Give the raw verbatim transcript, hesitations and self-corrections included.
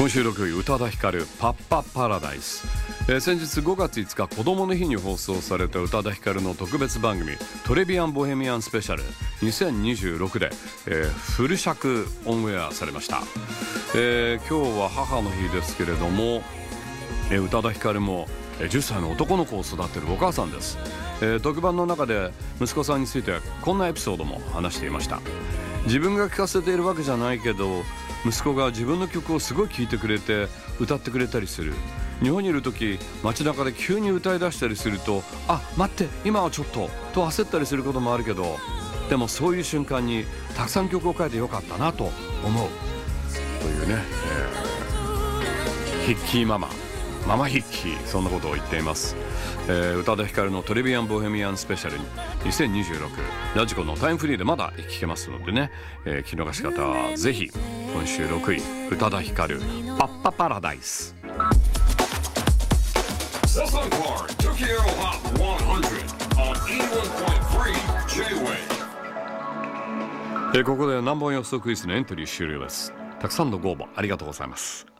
今週ろくい、宇多田ヒカルパッパパラダイス、えー、先日ごがついつか子どもの日に放送された宇多田ヒカルの特別番組トレビアンボヘミアンスペシャルにせんにじゅうろくで、えー、フル尺オンエアされました。えー、今日は母の日ですけれども、えー、宇多田ヒカルもじゅっさいの男の子を育てるお母さんです。えー、特番の中で息子さんについてこんなエピソードも話していました。自分が聴かせているわけじゃないけど、息子が自分の曲をすごい聴いてくれて歌ってくれたりする。日本にいる時、街中で急に歌い出したりすると、あ、待って今はちょっとと焦ったりすることもあるけど、でもそういう瞬間にたくさん曲を書いてよかったなと思うというね、えー、ヒッキーママママヒッキー、そんなことを言っています。えー、宇多田ヒカルのトレビアンボヘミアンスペシャルにせんにじゅうろく、ラジコのタイムフリーでまだ聞けますのでね、えー、聞き逃し方はぜひ。今週ろくい、宇多田ヒカルパッパパラダイス。えー、ここで何本予想クイズのエントリー終了です。たくさんのご応募ありがとうございます。